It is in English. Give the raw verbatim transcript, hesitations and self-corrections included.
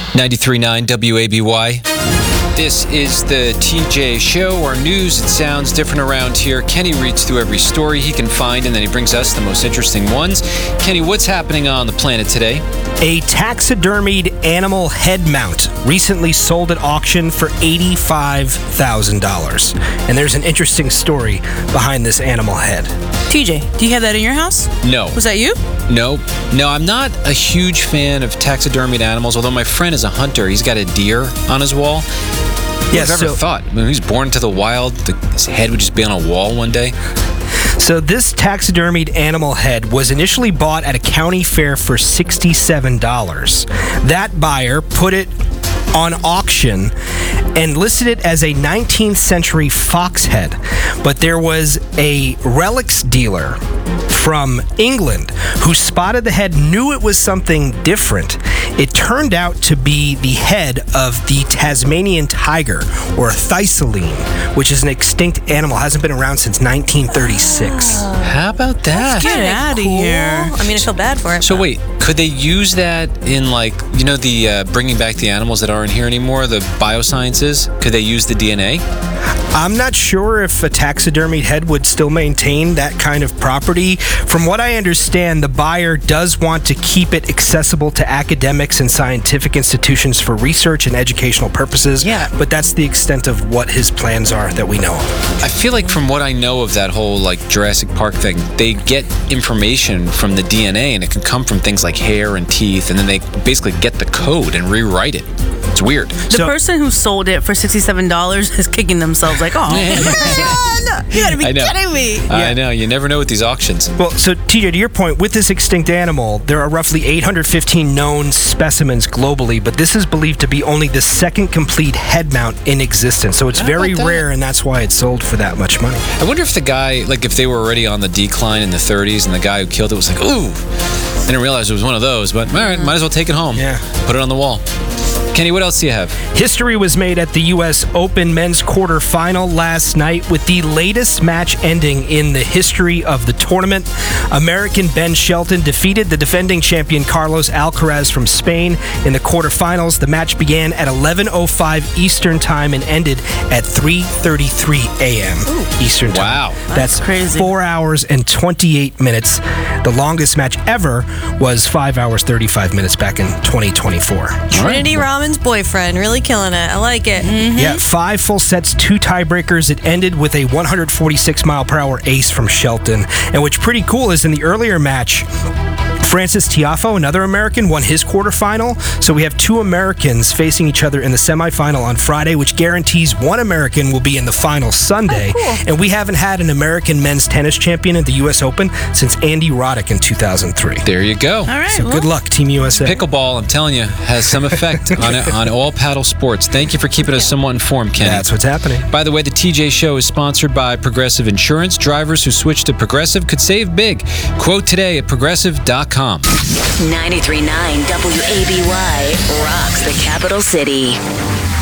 ninety-three point nine W A B Y. This is the T J Show. Our news, it sounds different around here. Kenny reads through every story he can find, and then he brings us the most interesting ones. Kenny, what's happening on the planet today? A taxidermied animal head mount recently sold at auction for eighty-five thousand dollars. And there's an interesting story behind this animal head. T J, do you have that in your house? No. Was that you? No. No, I'm not a huge fan of taxidermied animals, although my friend is a hunter. He's got a deer on his wall. Yeah, I've ever so, thought. I mean, he was born into the wild. The, his head would just be on a wall one day. So this taxidermied animal head was initially bought at a county fair for sixty-seven dollars. That buyer put it on auction and listed it as a nineteenth century fox head. But there was a relics dealer from England who spotted the head, knew it was something different. It turned out to be the head of the Tasmanian tiger, or thysaline, which is an extinct animal, hasn't been around since nineteen thirty-six. How about that? Get out of Cool. here. I mean, I feel bad for it. So but- wait, could they use that in, like, you know, the uh, bringing back the animals that aren't here anymore, the biosciences? Could they use the D N A? I'm not sure if a taxidermied head would still maintain that kind of property. From what I understand, the buyer does want to keep it accessible to academics and scientific institutions for research and educational purposes. Yeah. But that's the extent of what his plans are that we know of. I feel like from what I know of that whole, like, Jurassic Park thing, they get information from the D N A, and it can come from things like hair and teeth, and then they basically get the code and rewrite it. It's weird. The So- person who sold it for sixty-seven dollars is kicking themselves like, oh, man, you gotta be I know. kidding me. I know. You never know with these auctions. Well, so T J, to your point, with this extinct animal, there are roughly eight hundred fifteen known specimens globally, but this is believed to be only the second complete head mount in existence. So it's How very about that? rare, and that's why it sold for that much money. I wonder if the guy, like, if they were already on the decline in the thirties, and the guy who killed it was like, ooh, I didn't realize it was one of those, but all right, might as well take it home. Yeah. Put it on the wall. Kenny, what else do you have? History was made at the U S Open men's quarterfinal last night with the latest match ending in the history of the tournament. American Ben Shelton defeated the defending champion Carlos Alcaraz from Spain in the quarterfinals. The match began at eleven oh five Eastern Time and ended at three thirty-three a.m. Eastern Time. Wow. That's, That's crazy. four hours and twenty-eight minutes. The longest match ever was five hours, thirty-five minutes back in twenty twenty-four. Trinity Raman's boyfriend, really killing it. I like it. Yeah, five full sets, two tiebreakers. It ended with a one hundred forty-six mile per hour ace from Shelton. And what's pretty cool is in the earlier match, Francis Tiafoe, another American, won his quarterfinal. So we have two Americans facing each other in the semifinal on Friday, which guarantees one American will be in the final Sunday. Oh, cool. And we haven't had an American men's tennis champion at the U S Open since Andy Roddick in two thousand three. There you go. All right. So well, good luck, Team U S A. Pickleball, I'm telling you, has some effect on on all paddle sports. Thank you for keeping us somewhat informed, Kenny. That's what's happening. By the way, the T J Show is sponsored by Progressive Insurance. Drivers who switch to Progressive could save big. Quote today at progressive dot com. ninety-three point nine W A B Y rocks the capital city.